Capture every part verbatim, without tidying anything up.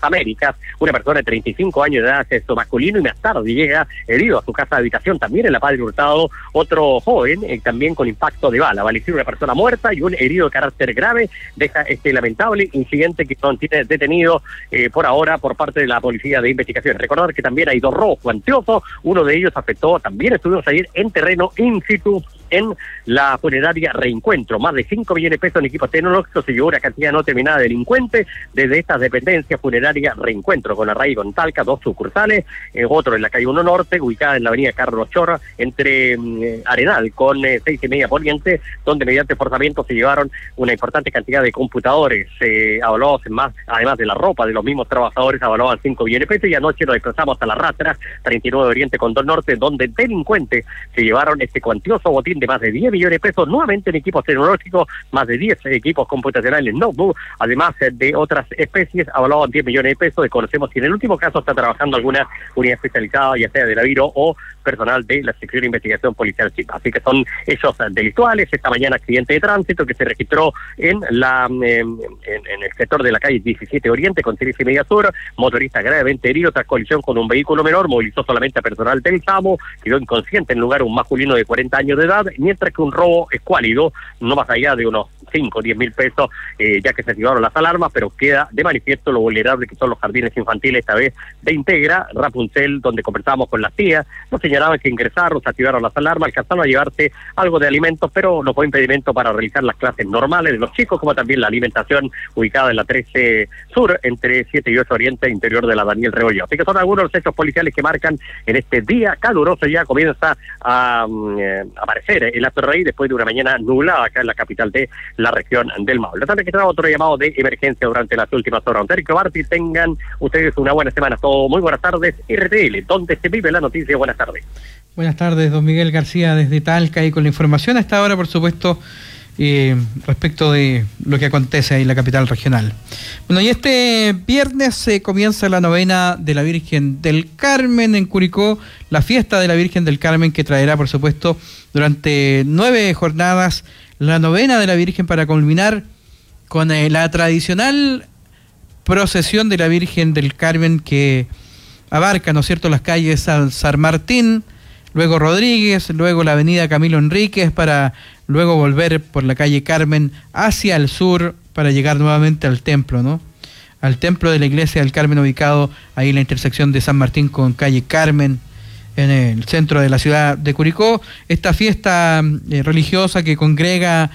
Américas. Una persona de treinta y cinco años de edad, sexo masculino, y más tarde llega herido a su casa de habitación, también en la Padre Hurtado, otro joven, eh, también con impacto de bala. Vale decir, una persona muerta y un herido de carácter grave. Deja este lamentable incidente que tiene detenido eh, por ahora por parte de la Policía de Investigación. Recordar que también hay dos robos cuantiosos, uno de ellos afectó, también estuvimos ayer en terreno in situ en la funeraria Reencuentro. Más de cinco millones de pesos en equipos tecnológicos se llevó una cantidad no terminada de delincuentes desde estas dependencias. Funeraria Reencuentro, con arraigo en Talca, dos sucursales, eh, otro en la calle uno Norte, ubicada en la avenida Carlos Chorra, entre eh, Arenal con eh, seis y media Poniente, donde mediante forzamiento se llevaron una importante cantidad de computadores, eh, avalados en más, además de la ropa de los mismos trabajadores, avalaban cinco millones de pesos, y anoche nos desplazamos hasta la Rastra, treinta y nueve Oriente con dos Norte, donde delincuentes se llevaron este cuantioso botín de más de diez millones de pesos, nuevamente en equipos tecnológicos, más de diez equipos computacionales notebook, además de otras especies, avalaban diez millones de pesos. Desconocemos si en el último caso está trabajando alguna unidad especializada, ya sea de la Viro o personal de la sección de investigación policial C I P. Así que son hechos delictuales. Esta mañana accidente de tránsito que se registró en la eh, en, en el sector de la calle diecisiete Oriente con seis y media Sur, motorista gravemente herido tras colisión con un vehículo menor, movilizó solamente a personal del SAMU, quedó inconsciente en lugar un masculino de cuarenta años de edad, mientras que un robo escuálido, no más allá de unos cinco o diez mil pesos, eh, ya que se activaron las alarmas, pero queda de manifiesto lo vulnerable que son los jardines infantiles, esta vez de Integra, Rapunzel, donde conversábamos con las tías. Nos señalaban que ingresaron, se activaron las alarmas, alcanzaron a llevarse algo de alimentos, pero no fue impedimento para realizar las clases normales de los chicos, como también la alimentación ubicada en la trece Sur, entre siete y ocho Oriente, interior de la Daniel Rebollo. Así que son algunos de los hechos policiales que marcan en este día caluroso. Ya comienza a um, eh, aparecer el Alto Rey después de una mañana nublada acá en la capital de la región del Maule. También que será otro llamado de emergencia durante las últimas horas. Enrique Barti, tengan ustedes una buena semana. Todo muy buenas tardes. R T L, donde se vive la noticia. Buenas tardes. Buenas tardes, don Miguel García, desde Talca, y con la información a esta hora, por supuesto, eh, respecto de lo que acontece ahí en la capital regional. Bueno, y este viernes se eh, comienza la novena de la Virgen del Carmen en Curicó, la fiesta de la Virgen del Carmen, que traerá, por supuesto, durante nueve jornadas la novena de la Virgen, para culminar con eh, la tradicional procesión de la Virgen del Carmen, que abarca, ¿no es cierto?, las calles San, San Martín, luego Rodríguez, luego la avenida Camilo Enríquez, para luego volver por la calle Carmen hacia el sur para llegar nuevamente al templo, ¿no? Al templo de la iglesia del Carmen, ubicado ahí en la intersección de San Martín con calle Carmen, en el centro de la ciudad de Curicó. Esta fiesta eh, religiosa que congrega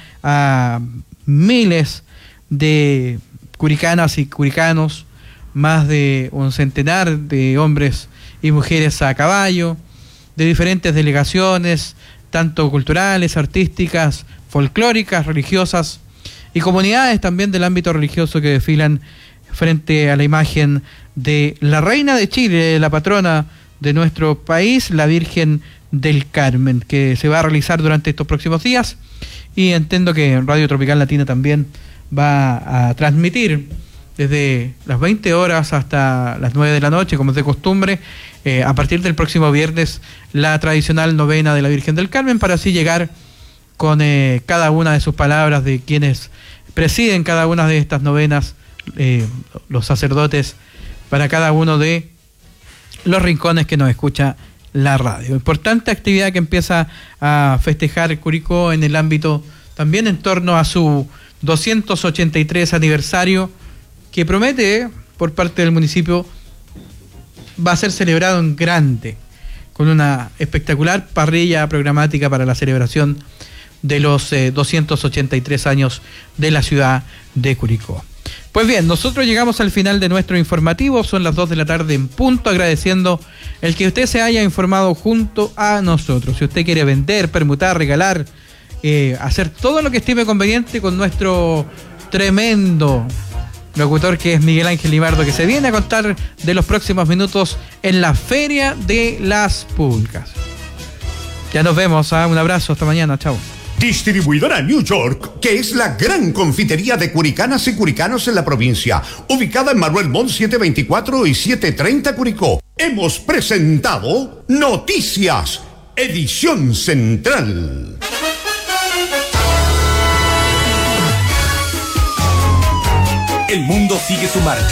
a miles de curicanas y curicanos, más de un centenar de hombres y mujeres a caballo, de diferentes delegaciones, tanto culturales, artísticas, folclóricas, religiosas, y comunidades también del ámbito religioso que desfilan frente a la imagen de la Reina de Chile, la patrona de nuestro país, la Virgen del Carmen, que se va a realizar durante estos próximos días, y entiendo que Radio Tropical Latina también va a transmitir desde las veinte horas hasta las nueve de la noche, como es de costumbre, eh, a partir del próximo viernes, la tradicional novena de la Virgen del Carmen, para así llegar con eh, cada una de sus palabras de quienes presiden cada una de estas novenas, eh, los sacerdotes, para cada uno de los rincones que nos escucha la radio. Importante actividad que empieza a festejar Curicó en el ámbito también en torno a su doscientos ochenta y tres aniversario, que promete, por parte del municipio, va a ser celebrado en grande, con una espectacular parrilla programática para la celebración de los eh, doscientos ochenta y tres años de la ciudad de Curicó. Pues bien, nosotros llegamos al final de nuestro informativo, son las dos de la tarde en punto, agradeciendo el que usted se haya informado junto a nosotros. Si usted quiere vender, permutar, regalar, eh, hacer todo lo que estime conveniente con nuestro tremendo locutor que es Miguel Ángel Limardo, que se viene a contar de los próximos minutos en la Feria de las Pulgas. Ya nos vemos, ¿eh? Un abrazo, hasta mañana, chao. Distribuidora New York, que es la gran confitería de curicanas y curicanos en la provincia, ubicada en Manuel Montt setecientos veinticuatro y setecientos treinta Curicó. Hemos presentado Noticias, edición central. El mundo sigue su marcha.